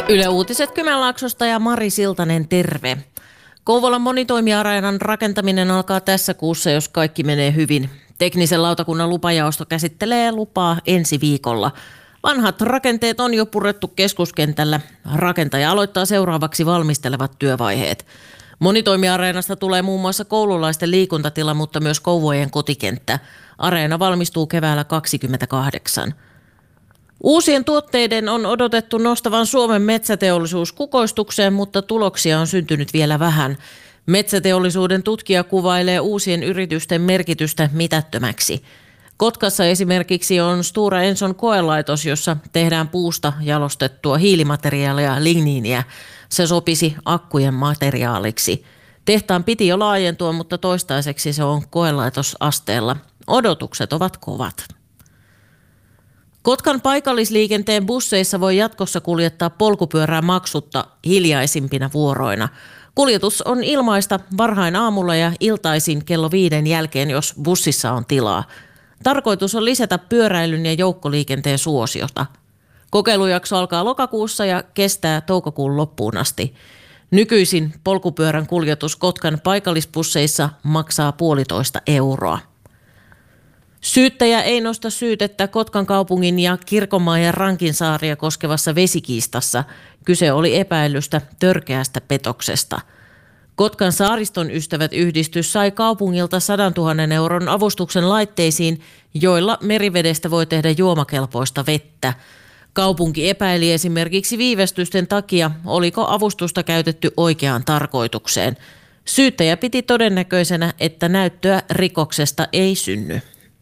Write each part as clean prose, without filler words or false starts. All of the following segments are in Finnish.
Yle Uutiset Kymenlaaksosta ja Mari Siltanen, terve. Kouvolan monitoimiareenan rakentaminen alkaa tässä kuussa, jos kaikki menee hyvin. Teknisen lautakunnan lupajaosto käsittelee lupaa ensi viikolla. Vanhat rakenteet on jo purettu keskuskentällä. Rakentaja aloittaa seuraavaksi valmistelevat työvaiheet. Monitoimiareenasta tulee muun muassa koululaisten liikuntatila, mutta myös Kouvojen kotikenttä. Areena valmistuu keväällä 2028. Uusien tuotteiden on odotettu nostavan Suomen metsäteollisuus kukoistukseen, mutta tuloksia on syntynyt vielä vähän. Metsäteollisuuden tutkija kuvailee uusien yritysten merkitystä mitättömäksi. Kotkassa esimerkiksi on Stora Enson koelaitos, jossa tehdään puusta jalostettua hiilimateriaalia, ligniiniä. Se sopisi akkujen materiaaliksi. Tehtaan piti jo laajentua, mutta toistaiseksi se on koelaitosasteella. Odotukset ovat kovat. Kotkan paikallisliikenteen busseissa voi jatkossa kuljettaa polkupyörää maksutta hiljaisimpina vuoroina. Kuljetus on ilmaista varhain aamulla ja iltaisin kello 5 jälkeen, jos bussissa on tilaa. Tarkoitus on lisätä pyöräilyn ja joukkoliikenteen suosiota. Kokeilujakso alkaa lokakuussa ja kestää toukokuun loppuun asti. Nykyisin polkupyörän kuljetus Kotkan paikallisbusseissa maksaa 1,5 euroa. Syyttäjä ei nosta syytettä Kotkan kaupungin ja Kirkonmaan ja Rankinsaaria koskevassa vesikiistassa. Kyse oli epäilystä törkeästä petoksesta. Kotkan Saariston ystävät -yhdistys sai kaupungilta 100 000 euron avustuksen laitteisiin, joilla merivedestä voi tehdä juomakelpoista vettä. Kaupunki epäili esimerkiksi viivästysten takia, oliko avustusta käytetty oikeaan tarkoitukseen. Syyttäjä piti todennäköisenä, että näyttöä rikoksesta ei synny.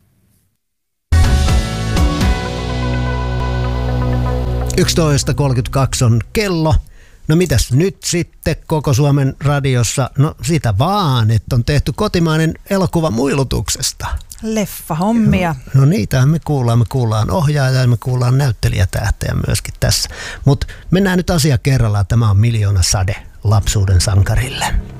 On kello. No mitäs nyt sitten koko Suomen radiossa? No sitä vaan, että on tehty kotimainen elokuva Muilutuksesta. Leffahommia. No niitähän me kuullaan ohjaajaa ja me kuullaan näyttelijätähtejä myöskin tässä. Mutta mennään nyt asia kerrallaan. Tämä on Miljoona sade lapsuuden sankarille.